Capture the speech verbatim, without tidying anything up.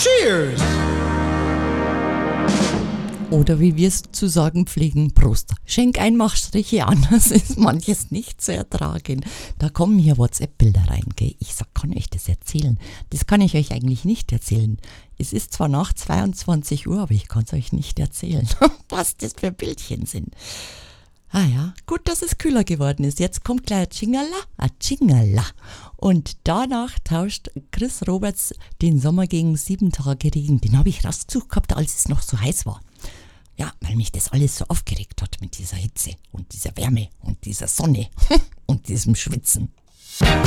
Cheers! Oder wie wir es zu sagen pflegen, Prost. Schenk ein, mach Striche an, das ist manches nicht zu ertragen. Da kommen hier WhatsApp-Bilder rein, gell? Ich sag, kann euch das erzählen? Das kann ich euch eigentlich nicht erzählen. Es ist zwar nach zweiundzwanzig Uhr, aber ich kann es euch nicht erzählen, was das für Bildchen sind. Ah ja, gut, dass es kühler geworden ist. Jetzt kommt gleich ein Chingala, ein Chingala. Und danach tauscht Chris Roberts den Sommer gegen sieben Tage Regen. Den habe ich rausgesucht gehabt, als es noch so heiß war. Ja, weil mich das alles so aufgeregt hat mit dieser Hitze und dieser Wärme und dieser Sonne und diesem Schwitzen.